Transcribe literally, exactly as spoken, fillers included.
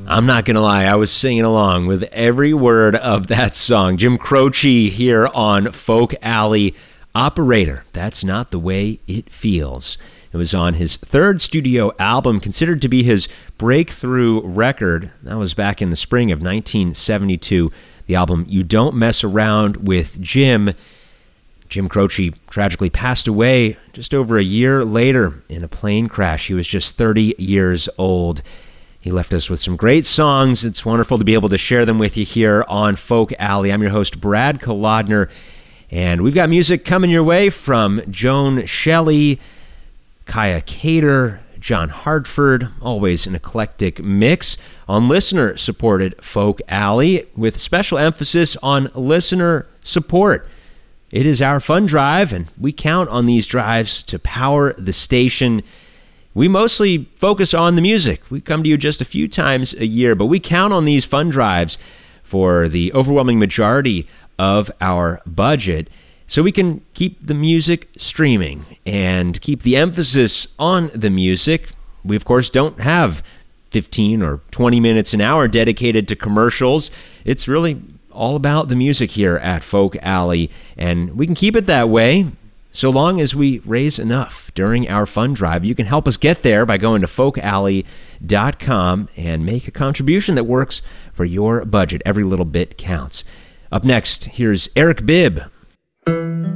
I'm not going to lie, I was singing along with every word of that song. Jim Croce here on Folk Alley. Operator, That's Not the Way It Feels. It was on his third studio album, considered to be his breakthrough record. That was back in the spring of nineteen seventy-two. The album You Don't Mess Around with Jim. Jim Croce tragically passed away just over a year later in a plane crash. He was just thirty years old. He left us with some great songs. It's wonderful to be able to share them with you here on Folk Alley. I'm your host, Brad Kolodner, and we've got music coming your way from Joan Shelley, Kaya Cater, John Hartford, always an eclectic mix on listener-supported Folk Alley with special emphasis on listener support. It is our fun drive, and we count on these drives to power the station. We mostly focus on the music. We come to you just a few times a year, but we count on these fun drives for the overwhelming majority of our budget so we can keep the music streaming and keep the emphasis on the music. We, of course, don't have fifteen or twenty minutes an hour dedicated to commercials. It's really all about the music here at Folk Alley, and we can keep it that way so long as we raise enough during our fund drive. You can help us get there by going to folk alley dot com and make a contribution that works for your budget. Every little bit counts. Up next, here's Eric Bibb.